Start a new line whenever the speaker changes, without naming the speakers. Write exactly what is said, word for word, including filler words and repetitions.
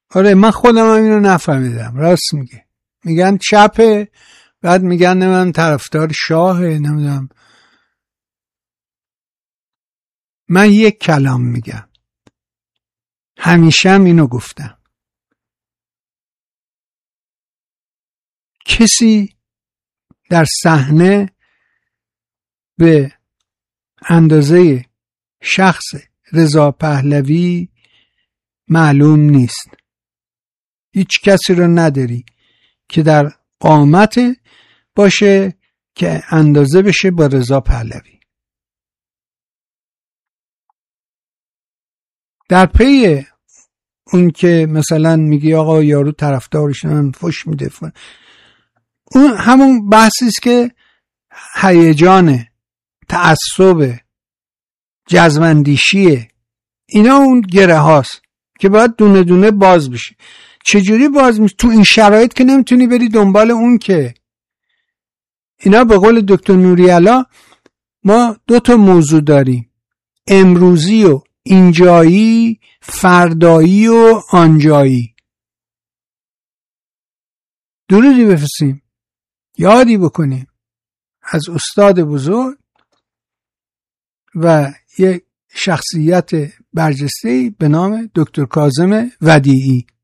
آره من خودم هم اینو نفهمیدم. راست میگه، میگن چپه، بعد میگن من طرفدار شاهه، نمیدونم. من یک کلام میگم، همیشه هم اینو گفتم، کسی در صحنه به اندازه شخص رضا پهلوی معلوم نیست. هیچ کسی رو نداری که در قامت باشه که اندازه بشه با رضا پهلوی. در پی اون که مثلا میگی آقا یارو طرفدارشون فش میده، اون همون بحثی است که هیجانه، تعصب، جزمندیشیه، اینا اون گره هاست که باید دونه دونه باز بشه. چجوری باز میشه؟ تو این شرایط که نمیتونی بری دنبال اون که. اینا به قول دکتر نوری‌علا ما دو تا موضوع داریم، امروزی و اینجایی، فردایی و آنجایی. درودی بفرستیم، یادی بکنیم از استاد بزرگ و یک شخصیت برجسته‌ای به نام دکتر کاظم ودیعی.